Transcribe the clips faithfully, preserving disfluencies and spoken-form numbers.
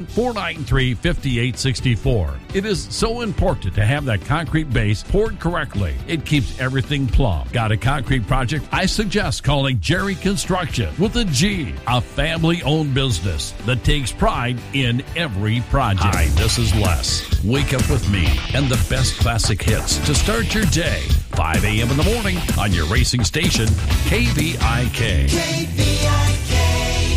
four nine three, five eight six four. It is so important to have that concrete base poured correctly. It keeps everything plumb. Got a concrete project? I suggest calling Jerry Construction with a G, a family-owned business that takes pride in every project. Hi, this is Les. Wake up with me and the best classic hits to start your day. five a.m. in the morning on your racing station, K V I K. K V I K.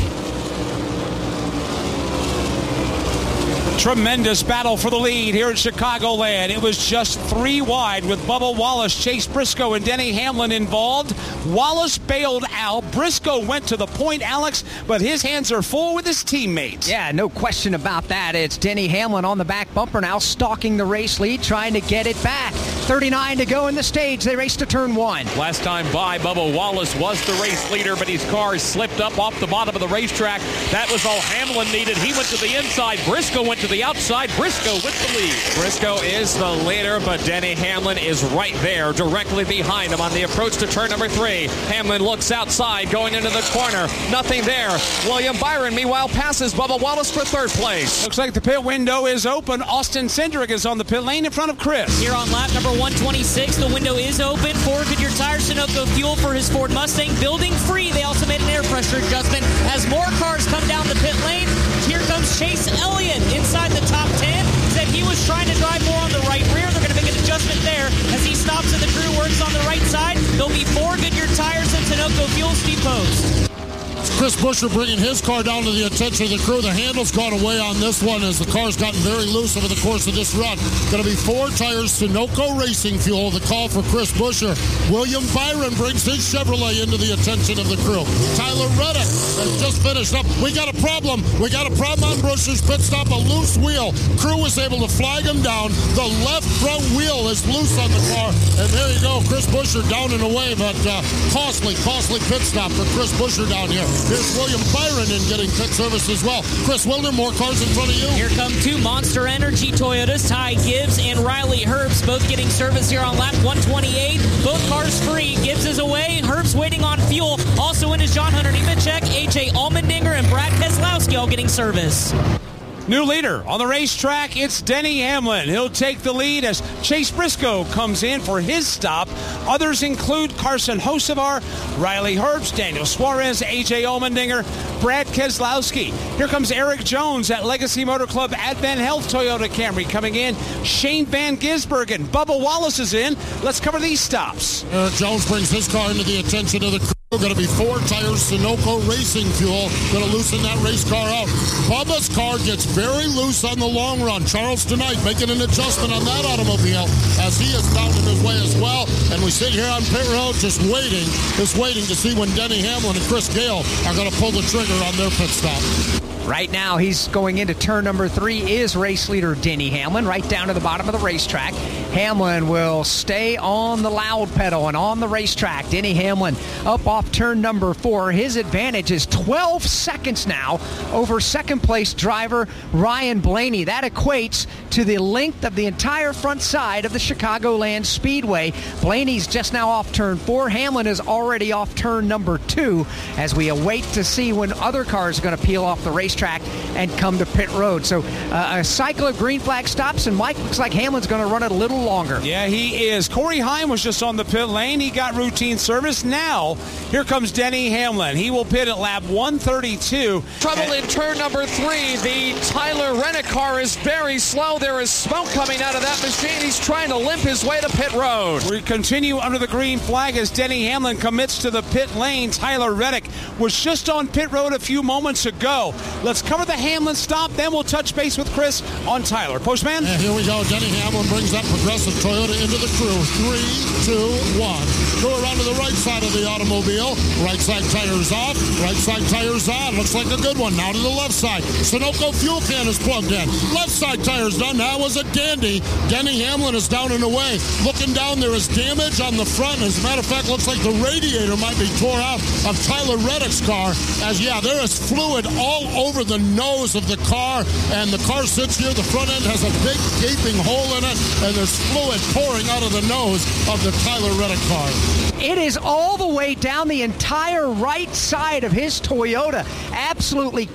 Tremendous battle for the lead here at Chicagoland. It was just three wide with Bubba Wallace, Chase Briscoe, and Denny Hamlin involved. Wallace bailed out. Briscoe went to the point, Alex, but his hands are full with his teammates. Yeah, no question about that. It's Denny Hamlin on the back bumper now, stalking the race lead, trying to get it back. thirty-nine to go in the stage. They race to turn one. Last time by, Bubba Wallace was the race leader, but his car slipped up off the bottom of the racetrack. That was all Hamlin needed. He went to the inside. Briscoe went to the outside. Briscoe with the lead. Briscoe is the leader, but Denny Hamlin is right there, directly behind him on the approach to turn number three. Hamlin looks outside, going into the corner. Nothing there. William Byron, meanwhile, passes Bubba Wallace for third place. Looks like the pit window is open. Austin Cindric is on the pit lane in front of Chris. Here on lap number one twenty-six, the window is open. Ford Goodyear tires, Sunoco fuel for his Ford Mustang. Building free. They also made an air pressure adjustment as more cars come down the pit lane. Here comes Chase Elliott inside the top ten. Said he was trying to drive more on the right rear. They're going to make an adjustment there as he stops and the crew works on the right side. There'll be four Goodyear tires and Sunoco fuel steep post. Chris Buescher bringing his car down to the attention of the crew. The handle's gone away on this one as the car's gotten very loose over the course of this run. Going to be four tires, Sunoco Racing Fuel, the call for Chris Buescher. William Byron brings his Chevrolet into the attention of the crew. Tyler Reddick has just finished up. We got a problem. We got a problem on Buescher's pit stop, a loose wheel. Crew was able to flag him down. The left front wheel is loose on the car. And there you go, Chris Buescher down and away, but uh, costly, costly pit stop for Chris Buescher down here. Here's William Byron in getting pit service as well. Chris Wilder, more cars in front of you. Here come two Monster Energy Toyotas, Ty Gibbs and Riley Herbst, both getting service here on lap one twenty-eight. Both cars free. Gibbs is away. Herbst waiting on fuel. Also in is John Hunter Nemechek, A J Allmendinger, and Brad Keselowski all getting service. New leader on the racetrack, it's Denny Hamlin. He'll take the lead as Chase Briscoe comes in for his stop. Others include Carson Hocevar, Riley Herbst, Daniel Suarez, A J Allmendinger, Brad Keselowski. Here comes Eric Jones at Legacy Motor Club Advent Health Toyota Camry coming in. Shane Van Gisbergen. Bubba Wallace is in. Let's cover these stops. Eric Jones brings his car into the attention of the crew. Going to be four tires, Sunoco Racing Fuel. Going to loosen that race car out. Bubba's car gets very loose on the long run. Charles tonight making an adjustment on that automobile as he is found in his way as well. And we sit here on pit road just waiting, just waiting to see when Denny Hamlin and Chris Gale are going to pull the trigger on their pit stop. Right now, he's going into turn number three, is race leader Denny Hamlin, right down to the bottom of the racetrack. Hamlin will stay on the loud pedal and on the racetrack. Denny Hamlin up off turn number four. His advantage is twelve seconds now over second-place driver Ryan Blaney. That equates to the length of the entire front side of the Chicagoland Speedway. Blaney's just now off turn four. Hamlin is already off turn number two as we await to see when other cars are going to peel off the racetrack and come to pit road. So uh, a cycle of green flag stops, and Mike, looks like Hamlin's going to run it a little longer. Yeah, he is. Corey Heim was just on the pit lane. He got routine service. Now, here comes Denny Hamlin. He will pit at lap one thirty-two. Trouble in turn number three. The Tyler Reddick car is very slow. There is smoke coming out of that machine. He's trying to limp his way to pit road. We continue under the green flag as Denny Hamlin commits to the pit lane. Tyler Reddick was just on pit road a few moments ago. Let's cover the Hamlin stop, then we'll touch base with Chris on Tyler. Postman? And here we go. Denny Hamlin brings that Progressive Toyota into the crew. Three, two, one. Go around to the right side of the automobile. Right side tires off. Right side tires on. Looks like a good one. Now to the left side. Sunoco fuel can is plugged in. Left side tires done. That was a dandy. Denny Hamlin is down and away. Looking down, there is damage on the front. As a matter of fact, looks like the radiator might be tore out of Tyler Reddick's car. As, yeah, there is fluid all over the nose of the car, and the car sits here. The front end has a big gaping hole in it, and there's fluid pouring out of the nose of the Tyler Reddick car. It is all the way down the entire right side of his Toyota. Absolutely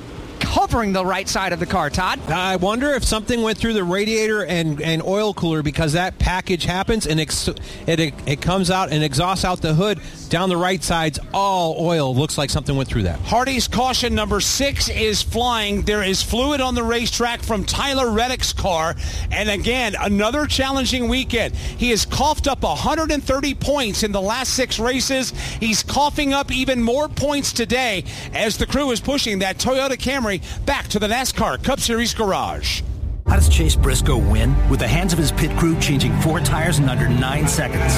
covering the right side of the car. Todd? I wonder if something went through the radiator and, and oil cooler, because that package happens and ex- it, it it comes out and exhausts out the hood. Down the right side's all oil. Looks like something went through that. Hardy's caution number six is flying. There is fluid on the racetrack from Tyler Reddick's car. And again, another challenging weekend. He has coughed up one hundred thirty points in the last six races. He's coughing up even more points today as the crew is pushing that Toyota Camry back to the NASCAR Cup Series garage. How does Chase Briscoe win? With the hands of his pit crew changing four tires in under nine seconds.